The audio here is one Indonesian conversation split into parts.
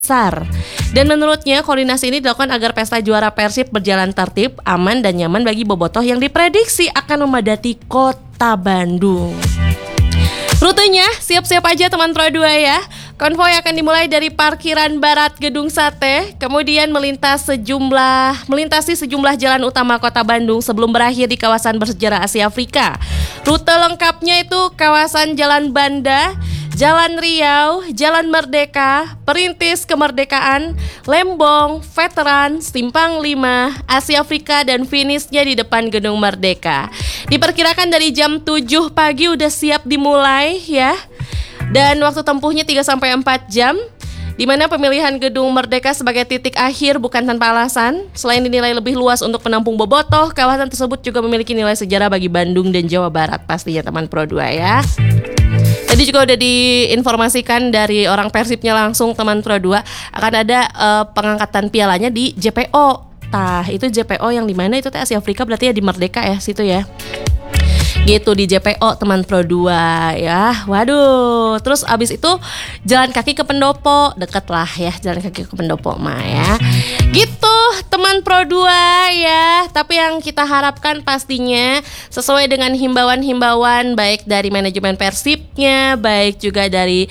besar. Dan menurutnya koordinasi ini dilakukan agar pesta juara Persib berjalan tertib, aman dan nyaman bagi bobotoh yang diprediksi akan memadati kota Bandung. Rutenya siap-siap aja teman Pro 2 ya. Konvoi akan dimulai dari parkiran barat Gedung Sate, kemudian melintasi sejumlah jalan utama kota Bandung sebelum berakhir di kawasan bersejarah Asia Afrika. Rute lengkapnya itu kawasan Jalan Banda, Jalan Riau, Jalan Merdeka, Perintis Kemerdekaan, Lembong, Veteran, Simpang 5, Asia Afrika dan finishnya di depan Gedung Merdeka. Diperkirakan dari jam 7 pagi udah siap dimulai ya. Dan waktu tempuhnya 3-4 jam, di mana pemilihan Gedung Merdeka sebagai titik akhir bukan tanpa alasan. Selain dinilai lebih luas untuk penampung bobotoh, kawasan tersebut juga memiliki nilai sejarah bagi Bandung dan Jawa Barat pastinya teman Pro 2 ya. Tadi juga udah diinformasikan dari orang Persibnya langsung teman Pro 2 akan ada pengangkatan pialanya di JPO. Tah, itu JPO yang di mana itu Asia Afrika berarti ya di Merdeka ya situ ya. Gitu di JPO teman Pro 2 ya. Waduh, terus abis itu jalan kaki ke Pendopo, deket lah ya jalan kaki ke Pendopo mah ya. Gitu teman Pro 2 ya. Tapi yang kita harapkan pastinya sesuai dengan himbauan-himbauan baik dari manajemen Persibnya, baik juga dari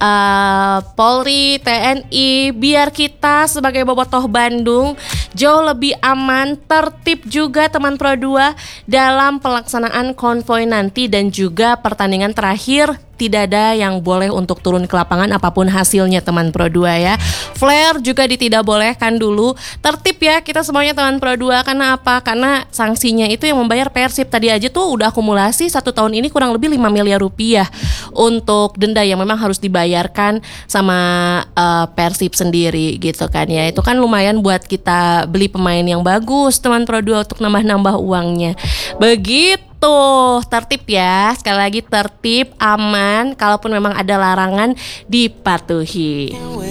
Polri, TNI, biar kita sebagai bobotoh Bandung jauh lebih aman, tertib juga teman Pro 2 dalam pelaksanaan konvoi nanti dan juga pertandingan terakhir. Tidak ada yang boleh untuk turun ke lapangan apapun hasilnya teman Pro 2 ya. Flare juga tidak bolehkan dulu. Tertib ya kita semuanya teman Pro 2. Karena apa? Karena sanksinya itu yang membayar Persib. Tadi aja tuh udah akumulasi 1 tahun ini kurang lebih 5 miliar rupiah untuk denda yang memang harus dibayarkan sama Persib sendiri gitu kan ya. Itu kan lumayan buat kita beli pemain yang bagus teman Pro 2 untuk nambah-nambah uangnya. Begitu. Tertib ya. Sekali lagi tertib, aman. Kalaupun memang ada larangan dipatuhi.